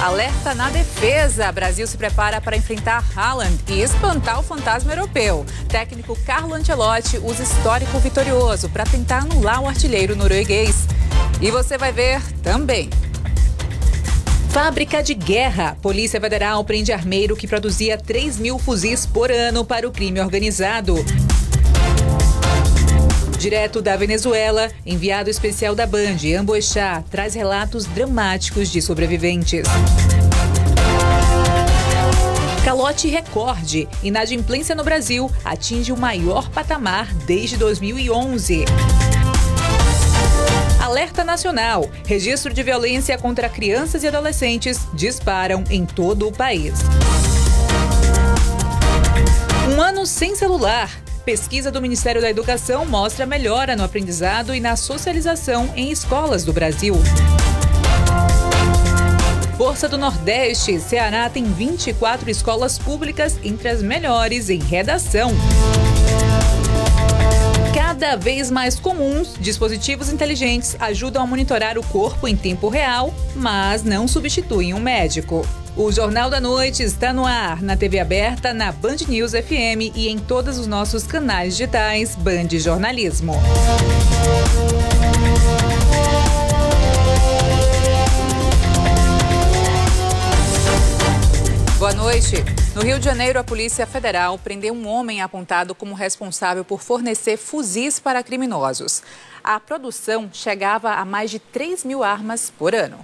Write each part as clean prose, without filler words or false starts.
Alerta na defesa. Brasil se prepara para enfrentar Haaland e espantar o fantasma europeu. Técnico Carlo Ancelotti usa histórico vitorioso para tentar anular o artilheiro norueguês. E você vai ver também. Fábrica de guerra. Polícia Federal prende armeiro que produzia 3.000 fuzis por ano para o crime organizado. Direto da Venezuela, enviado especial da Band, Amboechá, traz relatos dramáticos de sobreviventes. Calote recorde. Inadimplência no Brasil atinge o maior patamar desde 2011. Alerta nacional. Registro de violência contra crianças e adolescentes disparam em todo o país. Um ano sem celular. Pesquisa do Ministério da Educação mostra melhora no aprendizado e na socialização em escolas do Brasil. Força do Nordeste. Ceará tem 24 escolas públicas entre as melhores em redação. Cada vez mais comuns, dispositivos inteligentes ajudam a monitorar o corpo em tempo real, mas não substituem um médico. O Jornal da Noite está no ar, na TV aberta, na Band News FM e em todos os nossos canais digitais Band Jornalismo. Boa noite. No Rio de Janeiro, a Polícia Federal prendeu um homem apontado como responsável por fornecer fuzis para criminosos. A produção chegava a mais de 3.000 armas por ano.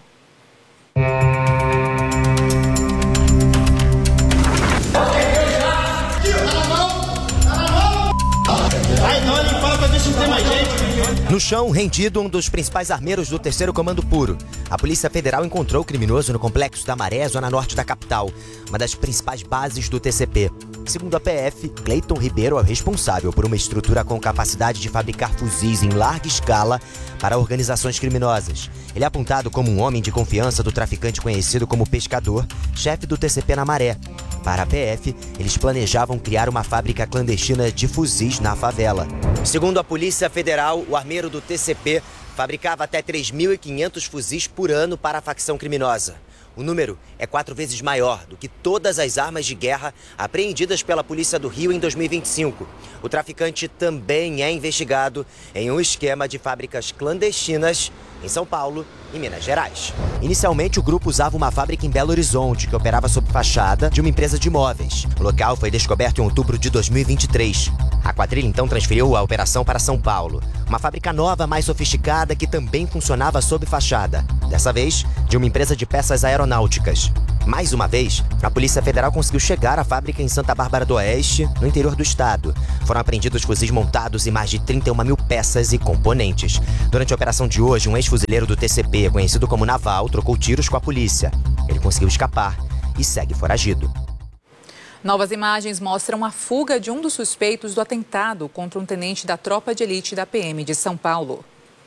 No chão, rendido, um dos principais armeiros do 3º Comando Puro. A Polícia Federal encontrou o criminoso no Complexo da Maré, zona norte da capital, uma das principais bases do TCP. Segundo a PF, Cleiton Ribeiro é o responsável por uma estrutura com capacidade de fabricar fuzis em larga escala para organizações criminosas. Ele é apontado como um homem de confiança do traficante conhecido como Pescador, chefe do TCP na Maré. Para a PF, eles planejavam criar uma fábrica clandestina de fuzis na favela. Segundo a Polícia Federal, o armeiro do TCP fabricava até 3.500 fuzis por ano para a facção criminosa. O número é 4 vezes maior do que todas as armas de guerra apreendidas pela Polícia do Rio em 2025. O traficante também é investigado em um esquema de fábricas clandestinas em São Paulo e Minas Gerais. Inicialmente, o grupo usava uma fábrica em Belo Horizonte, que operava sob fachada de uma empresa de imóveis. O local foi descoberto em outubro de 2023. A quadrilha então transferiu a operação para São Paulo, uma fábrica nova, mais sofisticada, que também funcionava sob fachada. Dessa vez, de uma empresa de peças aeronáuticas. Mais uma vez, a Polícia Federal conseguiu chegar à fábrica em Santa Bárbara do Oeste, no interior do estado. Foram apreendidos fuzis montados e mais de 31.000 peças e componentes. Durante a operação de hoje, um ex-fuzileiro do TCP, conhecido como Naval, trocou tiros com a polícia. Ele conseguiu escapar e segue foragido. Novas imagens mostram a fuga de um dos suspeitos do atentado contra um tenente da tropa de elite da PM de São Paulo.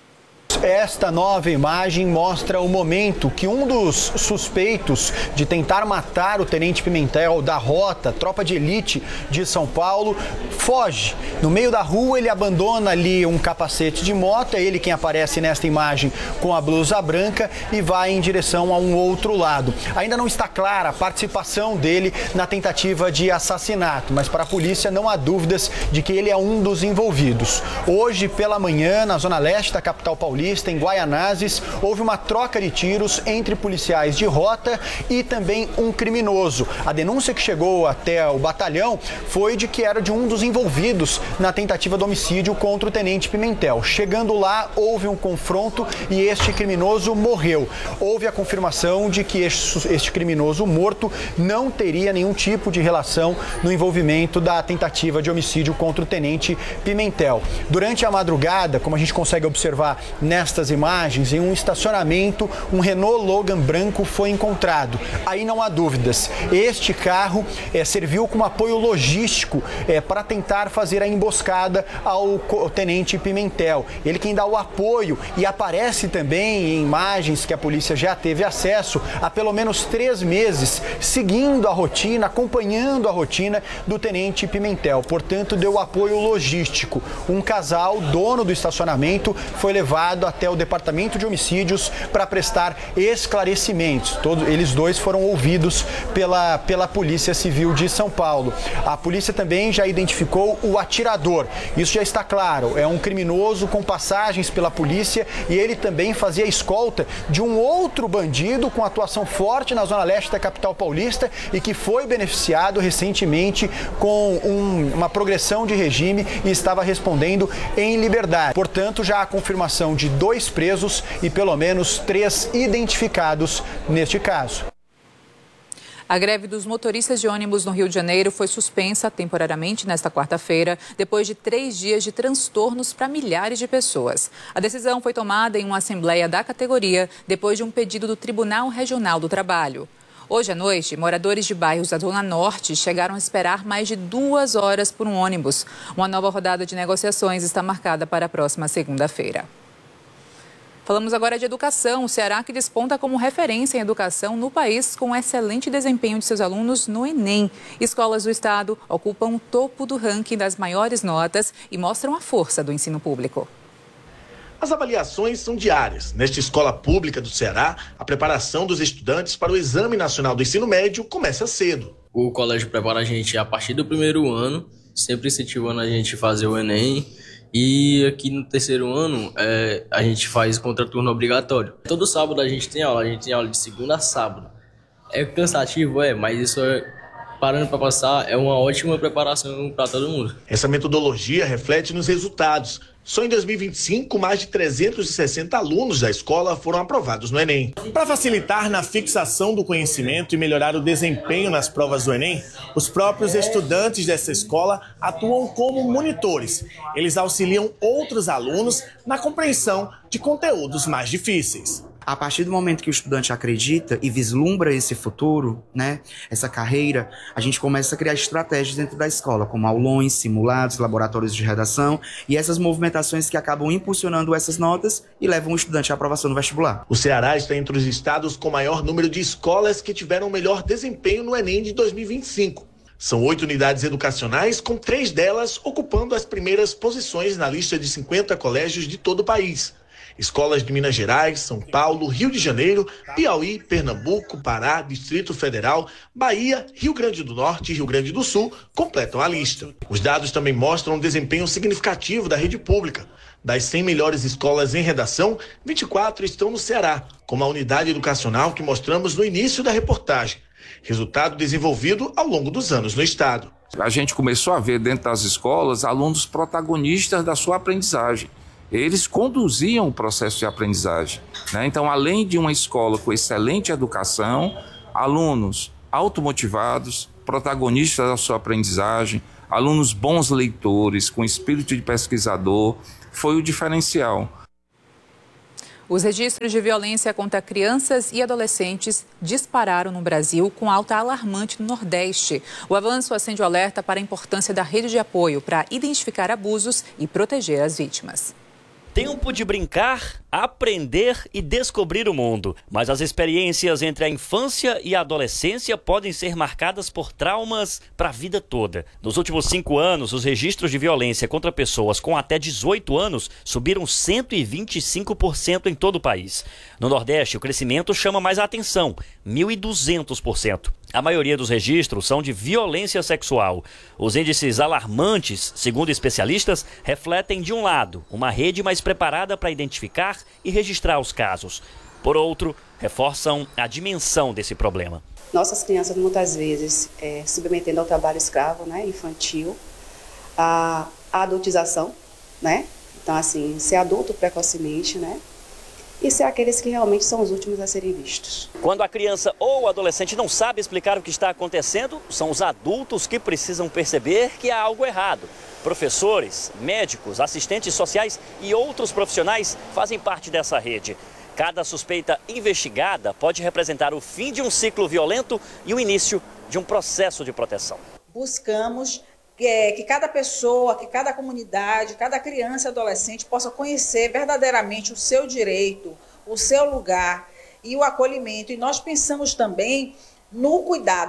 Esta nova imagem mostra o momento que um dos suspeitos de tentar matar o Tenente Pimentel da Rota, tropa de elite de São Paulo, foge. No meio da rua, ele abandona ali um capacete de moto, é ele quem aparece nesta imagem com a blusa branca e vai em direção a um outro lado. Ainda não está clara a participação dele na tentativa de assassinato, mas para a polícia não há dúvidas de que ele é um dos envolvidos. Hoje, pela manhã, na zona leste da capital paulista, em Guaianazes, houve uma troca de tiros entre policiais de rota e também um criminoso. A denúncia que chegou até o batalhão foi de que era de um dos envolvidos na tentativa de homicídio contra o Tenente Pimentel. Chegando lá, houve um confronto e este criminoso morreu. Houve a confirmação de que este criminoso morto não teria nenhum tipo de relação no envolvimento da tentativa de homicídio contra o Tenente Pimentel. Durante a madrugada, como a gente consegue observar nestas imagens, em um estacionamento, um Renault Logan branco foi encontrado. Aí não há dúvidas. Este carro serviu como apoio logístico para tentar fazer a emboscada ao Tenente Pimentel. Ele quem dá o apoio e aparece também em imagens que a polícia já teve acesso há pelo menos 3 meses, seguindo a rotina, acompanhando a rotina do Tenente Pimentel. Portanto, deu apoio logístico. Um casal, dono do estacionamento, foi levado levado até o Departamento de Homicídios para prestar esclarecimentos. Eles dois foram ouvidos pela Polícia Civil de São Paulo. A polícia também já identificou o atirador. Isso já está claro, é um criminoso com passagens pela polícia e ele também fazia escolta de um outro bandido com atuação forte na zona leste da capital paulista e que foi beneficiado recentemente com uma progressão de regime e estava respondendo em liberdade. Portanto, já há confirmação de 2 presos e pelo menos 3 identificados neste caso. A greve dos motoristas de ônibus no Rio de Janeiro foi suspensa temporariamente nesta quarta-feira, depois de 3 dias de transtornos para milhares de pessoas. A decisão foi tomada em uma assembleia da categoria, depois de um pedido do Tribunal Regional do Trabalho. Hoje à noite, moradores de bairros da Zona Norte chegaram a esperar mais de 2 horas por um ônibus. Uma nova rodada de negociações está marcada para a próxima segunda-feira. Falamos agora de educação. O Ceará que desponta como referência em educação no país com excelente desempenho de seus alunos no Enem. Escolas do estado ocupam o topo do ranking das maiores notas e mostram a força do ensino público. As avaliações são diárias. Nesta escola pública do Ceará, a preparação dos estudantes para o Exame Nacional do Ensino Médio começa cedo. O colégio prepara a gente a partir do primeiro ano, sempre incentivando a gente a fazer o Enem. E aqui no terceiro ano, a gente faz contraturno obrigatório. Todo sábado a gente tem aula de segunda a sábado. É cansativo, mas isso parando para passar, é uma ótima preparação para todo mundo. Essa metodologia reflete nos resultados. Só em 2025, mais de 360 alunos da escola foram aprovados no Enem. Para facilitar na fixação do conhecimento e melhorar o desempenho nas provas do Enem, os próprios estudantes dessa escola atuam como monitores. Eles auxiliam outros alunos na compreensão de conteúdos mais difíceis. A partir do momento que o estudante acredita e vislumbra esse futuro, essa carreira, a gente começa a criar estratégias dentro da escola, como aulões, simulados, laboratórios de redação e essas movimentações que acabam impulsionando essas notas e levam o estudante à aprovação no vestibular. O Ceará está entre os estados com maior número de escolas que tiveram melhor desempenho no Enem de 2025. São 8 unidades educacionais, com 3 delas ocupando as primeiras posições na lista de 50 colégios de todo o país. Escolas de Minas Gerais, São Paulo, Rio de Janeiro, Piauí, Pernambuco, Pará, Distrito Federal, Bahia, Rio Grande do Norte e Rio Grande do Sul completam a lista. Os dados também mostram um desempenho significativo da rede pública. Das 100 melhores escolas em redação, 24 estão no Ceará, como a unidade educacional que mostramos no início da reportagem. Resultado desenvolvido ao longo dos anos no estado. A gente começou a ver dentro das escolas alunos protagonistas da sua aprendizagem. Eles conduziam o processo de aprendizagem, Então, além de uma escola com excelente educação, alunos automotivados, protagonistas da sua aprendizagem, alunos bons leitores, com espírito de pesquisador, foi o diferencial. Os registros de violência contra crianças e adolescentes dispararam no Brasil com alta alarmante no Nordeste. O avanço acende o alerta para a importância da rede de apoio para identificar abusos e proteger as vítimas. Tempo de brincar, aprender e descobrir o mundo. Mas as experiências entre a infância e a adolescência podem ser marcadas por traumas para a vida toda. Nos últimos 5 anos, os registros de violência contra pessoas com até 18 anos subiram 125% em todo o país. No Nordeste, o crescimento chama mais a atenção, 1.200%. A maioria dos registros são de violência sexual. Os índices alarmantes, segundo especialistas, refletem, de um lado, uma rede mais preparada para identificar e registrar os casos. Por outro, reforçam a dimensão desse problema. Nossas crianças, muitas vezes, submetendo ao trabalho escravo, infantil, a adultização, Então, assim, ser adulto precocemente, e ser aqueles que realmente são os últimos a serem vistos. Quando a criança ou o adolescente não sabe explicar o que está acontecendo, são os adultos que precisam perceber que há algo errado. Professores, médicos, assistentes sociais e outros profissionais fazem parte dessa rede. Cada suspeita investigada pode representar o fim de um ciclo violento e o início de um processo de proteção. Buscamos que cada pessoa, que cada comunidade, cada criança e adolescente possa conhecer verdadeiramente o seu direito, o seu lugar e o acolhimento. E nós pensamos também no cuidado,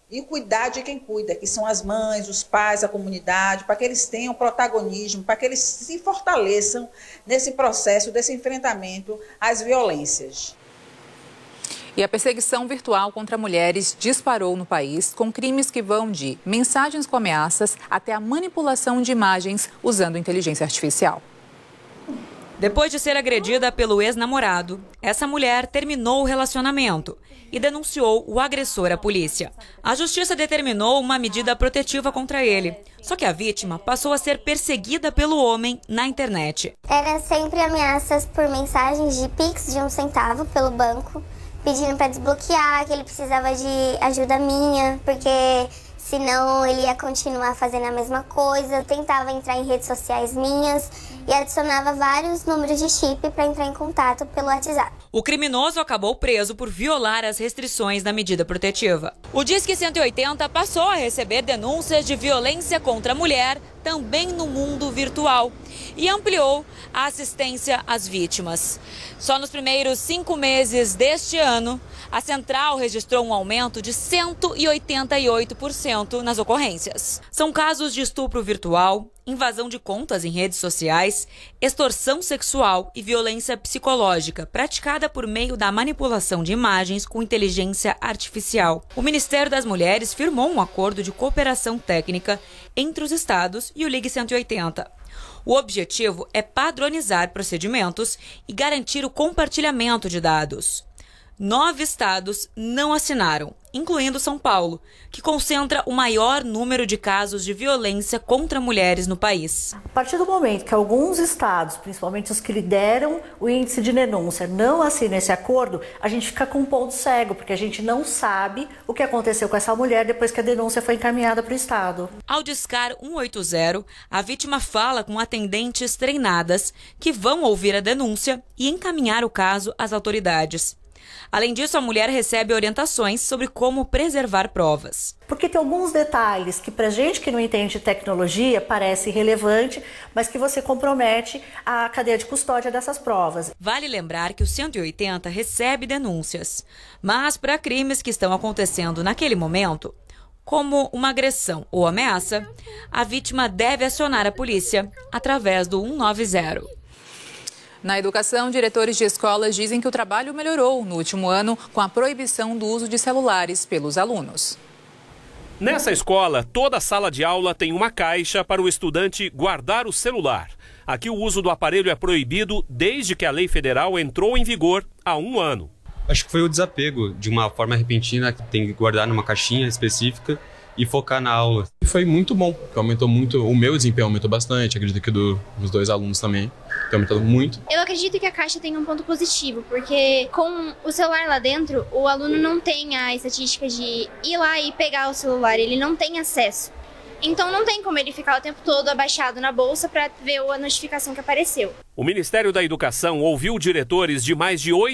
e cuidar de quem cuida, que são as mães, os pais, a comunidade, para que eles tenham protagonismo, para que eles se fortaleçam nesse processo, desse enfrentamento às violências. E a perseguição virtual contra mulheres disparou no país, com crimes que vão de mensagens com ameaças até a manipulação de imagens usando inteligência artificial. Depois de ser agredida pelo ex-namorado, essa mulher terminou o relacionamento e denunciou o agressor à polícia. A justiça determinou uma medida protetiva contra ele. Só que a vítima passou a ser perseguida pelo homem na internet. Era sempre ameaças por mensagens de Pix de 1 centavo pelo banco, pedindo para desbloquear, que ele precisava de ajuda minha, porque senão ele ia continuar fazendo a mesma coisa. Tentava entrar em redes sociais minhas e adicionava vários números de chip para entrar em contato pelo WhatsApp. O criminoso acabou preso por violar as restrições da medida protetiva. O Disque 180 passou a receber denúncias de violência contra a mulher também no mundo virtual e ampliou a assistência às vítimas. Só nos primeiros 5 meses deste ano, a central registrou um aumento de 188% nas ocorrências. São casos de estupro virtual, invasão de contas em redes sociais, extorsão sexual e violência psicológica praticada por meio da manipulação de imagens com inteligência artificial. O Ministério das Mulheres firmou um acordo de cooperação técnica entre os estados e o Ligue 180. O objetivo é padronizar procedimentos e garantir o compartilhamento de dados. 9 estados não assinaram, incluindo São Paulo, que concentra o maior número de casos de violência contra mulheres no país. A partir do momento que alguns estados, principalmente os que lideram o índice de denúncia, não assinam esse acordo, a gente fica com um ponto cego, porque a gente não sabe o que aconteceu com essa mulher depois que a denúncia foi encaminhada para o estado. Ao discar 180, a vítima fala com atendentes treinadas que vão ouvir a denúncia e encaminhar o caso às autoridades. Além disso, a mulher recebe orientações sobre como preservar provas. Porque tem alguns detalhes que pra gente que não entende de tecnologia parece irrelevante, mas que você compromete a cadeia de custódia dessas provas. Vale lembrar que o 180 recebe denúncias, mas para crimes que estão acontecendo naquele momento, como uma agressão ou ameaça, a vítima deve acionar a polícia através do 190. Na educação, diretores de escolas dizem que o trabalho melhorou no último ano com a proibição do uso de celulares pelos alunos. Nessa escola, toda sala de aula tem uma caixa para o estudante guardar o celular. Aqui o uso do aparelho é proibido desde que a lei federal entrou em vigor há 1 ano. Acho que foi o desapego de uma forma repentina, que tem que guardar numa caixinha específica e focar na aula. Foi muito bom, porque aumentou muito, o meu desempenho aumentou bastante, acredito que dos 2 alunos também. Aumentando muito. Eu acredito que a caixa tem um ponto positivo, porque com o celular lá dentro, o aluno não tem a estatística de ir lá e pegar o celular, ele não tem acesso. Então não tem como ele ficar o tempo todo abaixado na bolsa para ver a notificação que apareceu. O Ministério da Educação ouviu diretores de mais de 8